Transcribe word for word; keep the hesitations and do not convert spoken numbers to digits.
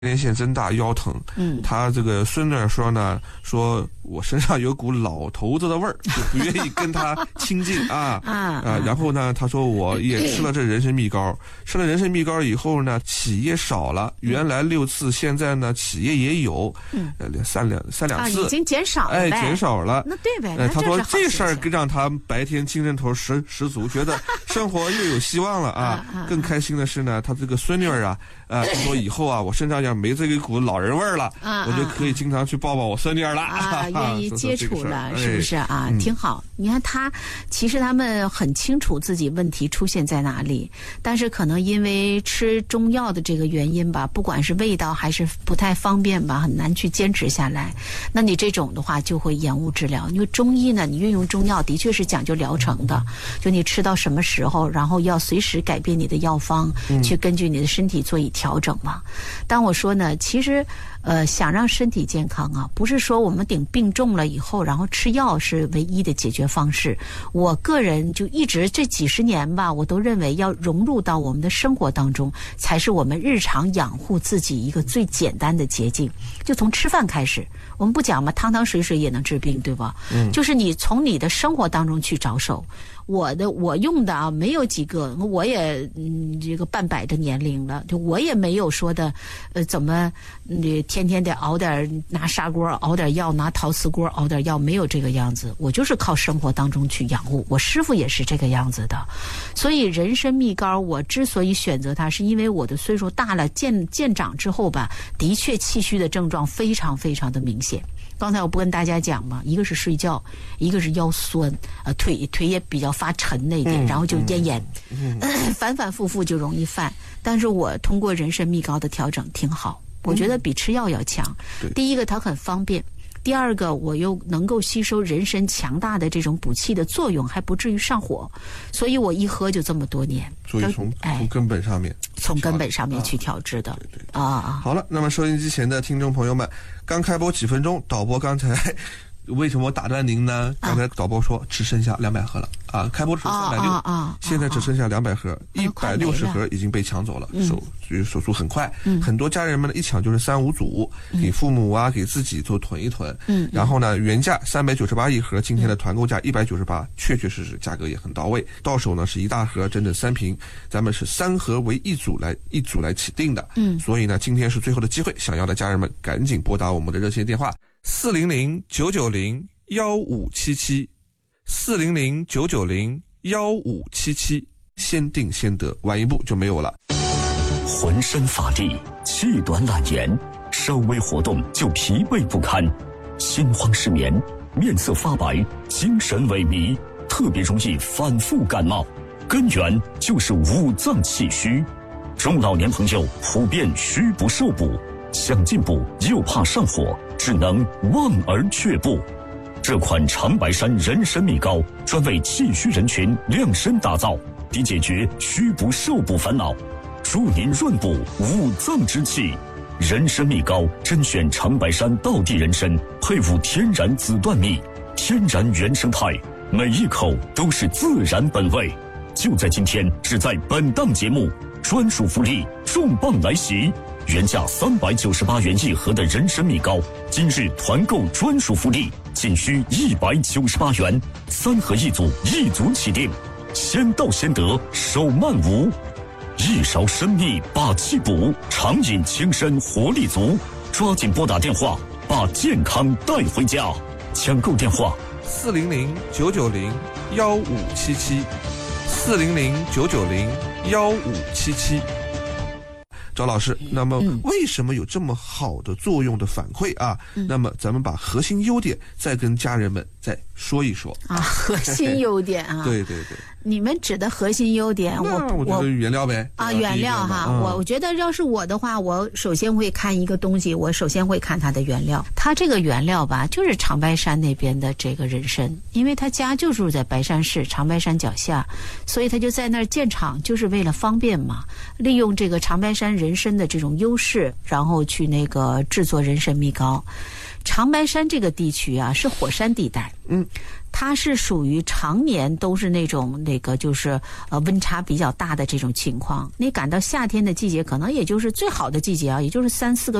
连线增大，腰疼。嗯，他这个孙女说呢，说我身上有股老头子的味儿，就不愿意跟他亲近啊啊、呃。然后呢，他说我也吃了这人参蜜膏，吃了人参蜜膏以后呢，起夜少了，原来六次，现在呢起夜也有，嗯，呃，三两三两次， 啊，已经减少了， 哎，减少了。 那对呗。 呃、他说这事儿让他白天精神头十十足，觉得生活又有希望了啊。更开心的是呢，他这个孙女儿啊。啊，他说以后啊，我身上要没这一股老人味儿了，啊，我就可以经常去抱抱我孙女儿了， 啊，愿意接触了， 说说是不是啊？ 哎、 挺好。你看他，其实他们很清楚自己问题出现在哪里，但是可能因为吃中药的这个原因吧，不管是味道还是不太方便吧，很难去坚持下来。那你这种的话就会延误治疗，因为中医呢，你运用中药的确是讲究疗程的，就你吃到什么时候，然后要随时改变你的药方，嗯、去根据你的身体做一调整嘛。但我说呢，其实呃，想让身体健康啊，不是说我们顶病重了以后，然后吃药是唯一的解决方式。我个人就一直这几十年吧，我都认为要融入到我们的生活当中，才是我们日常养护自己一个最简单的捷径。就从吃饭开始，我们不讲嘛，汤汤水水也能治病，对吧？嗯，就是你从你的生活当中去着手。我的我用的啊，没有几个，我也嗯这个半百的年龄了，就我也没有说的，呃，怎么你、嗯、天天得熬点拿砂锅熬点药，拿陶瓷锅熬点药，没有这个样子。我就是靠生活当中去养护，我师傅也是这个样子的。所以人参蜜膏，我之所以选择它，是因为我的岁数大了，渐渐长之后吧，的确气虚的症状非常非常的明显。刚才我不跟大家讲嘛，一个是睡觉，一个是腰酸，呃，腿腿也比较发沉那一点，嗯、然后就咽炎，嗯嗯、反反复复就容易犯。但是我通过人参蜜膏的调整挺好，我觉得比吃药要强。嗯、第一个它很方便，第二个我又能够吸收人参强大的这种补气的作用，还不至于上火，所以我一喝就这么多年。 所以从、哎、从根本上面， 从根本上面去调制的。啊、对对对啊！ 好了，那么收音机前的听众朋友们，刚开播几分钟，导播刚才为什么打断您呢？刚才导播说只剩下两百盒了啊！开播的时候三百六，啊，现在只剩下两百盒，一百六十盒已经被抢走了，嗯、手手速很快，嗯、很多家人们呢一抢就是三五组，嗯、给父母啊，给自己做囤一囤。嗯，然后呢，原价三百九十八一盒，今天的团购价一百九十八，确确实实价格也很到位。到手呢是一大盒，整整三瓶，咱们是三盒为一组来一组来起订的。嗯，所以呢，今天是最后的机会，想要的家人们赶紧拨打我们的热线电话。四零零九九零幺五七七，四零零九九零幺五七七，先定先得，晚一步就没有了。 浑身乏力，气短懒言，稍微活动就疲惫不堪，心慌失眠，面色发白，精神萎靡，特别容易反复感冒，根源就是五脏气虚。中老年朋友普遍虚不受补，想进补又怕上火，只能望而却步。这款长白山人参蜜膏专为气虚人群量身打造，以解决虚不受补烦恼，助您润补五脏之气。人参蜜膏甄选长白山道地人参，配伍天然紫椴蜜，天然原生态，每一口都是自然本味。就在今天，只在本档节目，专属福利重磅来袭！原价三百九十八元一盒的人参蜜膏，今日团购专属福利，仅需一百九十八元，三盒一组，一组起订，先到先得，手慢无。一勺参蜜把气补，常饮轻身活力足，抓紧拨打电话，把健康带回家。抢购电话： 四零零九九零幺五七七，四零零九九零幺五七七。赵老师，那么为什么有这么好的作用的反馈啊？嗯、那么咱们把核心优点再跟家人们再说一说啊。核心优点啊， 对对对， 你们指的核心优点，我我觉得原料呗啊，原料哈。嗯、我我觉得要是我的话，我首先会看一个东西，我首先会看它的原料。它这个原料吧，就是长白山那边的这个人参，因为他家就住在白山市长白山脚下，所以他就在那儿建厂，就是为了方便嘛，利用这个长白山人参的这种优势，然后去那个制作人参蜜膏。 长白山这个地区啊是火山地带， 嗯， 它是属于常年都是那种那个就是呃温差比较大的这种情况。你赶到夏天的季节，可能也就是最好的季节啊，也就是三四个